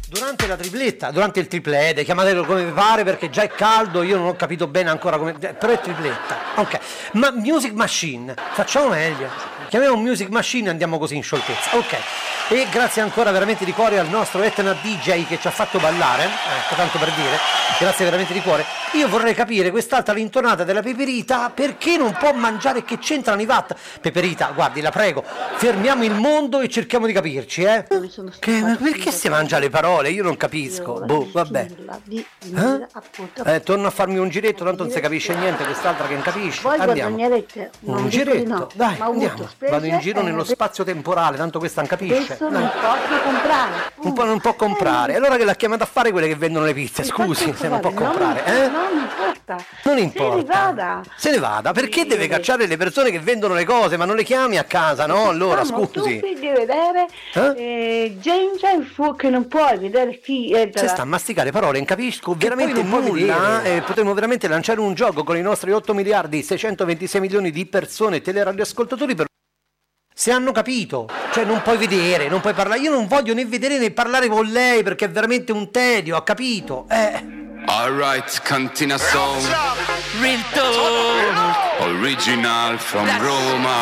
Durante la tripletta, durante il triplete, chiamatelo come vi pare perché già è caldo, io non ho capito bene ancora come, però è tripletta. Ok, ma Music Machine, facciamo meglio. Chiamiamo Music Machine e andiamo così in scioltezza. Ok. E grazie ancora veramente di cuore al nostro Etna DJ che ci ha fatto ballare, ecco, tanto per dire, grazie veramente di cuore. Io vorrei capire quest'altra l'intonata della Peperita, perché non può mangiare, che c'entrano i VAT? Peperita, guardi, la prego, fermiamo il mondo e cerchiamo di capirci, eh? Ma perché si mangia le parole? Io non capisco. Boh, vabbè. Torno a farmi un giretto, tanto non si capisce niente, quest'altra che non capisce. Voi Andiamo. Un giretto, no, dai, ma andiamo. Vado in giro nello spazio temporale, tanto questa non capisce. Adesso non posso comprare. Non può comprare. Allora che l'ha chiamata a fare quelle che vendono le pizze, scusi, se non può comprare, eh? Non importa. Non importa. Se ne vada. Se ne vada, perché deve cacciare le persone che vendono le cose, ma non le chiami a casa, no? Allora, scusi. Tu devi vedere James è il suo che non puoi vedere Se sta a masticare parole, non capisco veramente nulla. Potremmo veramente lanciare un gioco con i nostri 8 miliardi 626 milioni di persone teleradioascoltatori per... Se hanno capito, cioè non puoi vedere, non puoi parlare. Io non voglio né vedere né parlare con lei perché è veramente un tedio, ha capito? Alright, Cantina Song. Real talk. Original from Roma.